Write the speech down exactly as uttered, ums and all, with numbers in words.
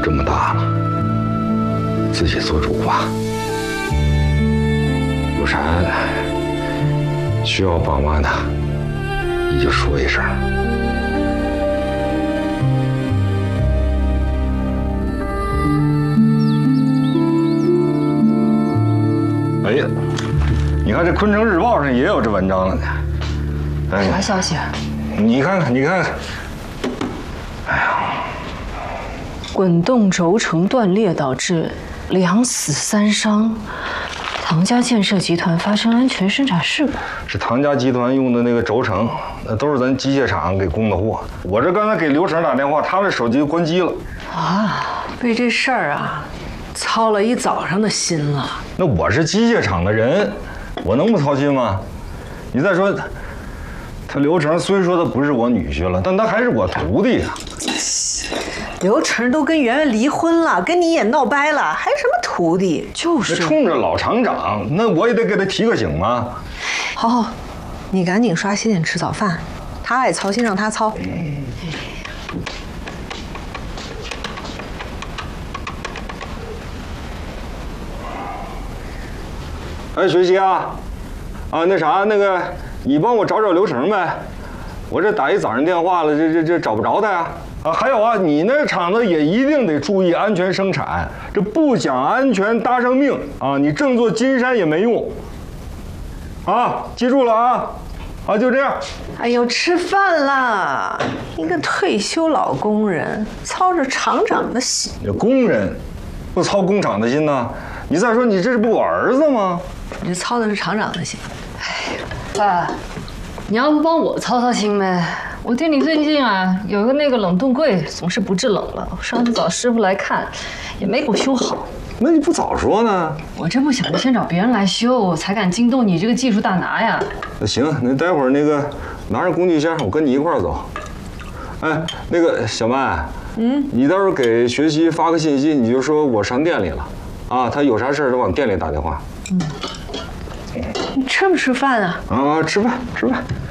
这么大了，自己做主吧。有啥需要帮忙的，你就说一声。哎呀，你看这《昆城日报》上也有这文章了呢。哎， 啥消息？ 你看看，你看看。哎呀， 滚动轴承断裂导致两死三伤，唐家建设集团发生安全生产事故。 是唐家集团用的那个轴承，那都是咱机械厂给供的货。我这刚才给刘成打电话，他的手机关机了。 啊，为这事儿啊，操了一早上的心了。 那我是机械厂的人，我能不操心吗？你再说，他刘成虽说他不是我女婿了，但他还是我徒弟呀、啊。 刘成都跟圆圆离婚了，跟你也闹掰了，还什么徒弟？ 就是冲着老厂长，那我也得给他提个醒嘛。 好好，你赶紧刷洗脸吃早饭，他爱操心让他操。嗯哎，学习啊，啊，那啥，那个，你帮我找找刘成呗，我这打一早上电话了，这这这找不着他呀。啊，还有啊，你那厂子也一定得注意安全生产，这不讲安全搭上命啊，你挣做金山也没用。啊，记住了啊，好，就这样。 哎呦，吃饭啦！一个退休老工人，操着厂长的心。 工人，不操工厂的心呐？你再说，你这是不我儿子吗？ 你这操的是厂长的心。哎， 爸，你要不帮我操操心呗？我店里最近啊有个那个冷冻柜总是不制冷了，我上次找师傅来看，也没给我修好。 那你不早说呢？ 我这不想着先找别人来修，才敢惊动你这个技术大拿呀。 那行，那待会儿那个拿着工具箱，我跟你一块儿走。哎，那个小曼，嗯，你到时候给学习发个信息，你就说我上店里了，啊，他有啥事儿就往店里打电话。 嗯，你吃不吃饭啊？ 啊，吃饭吃饭。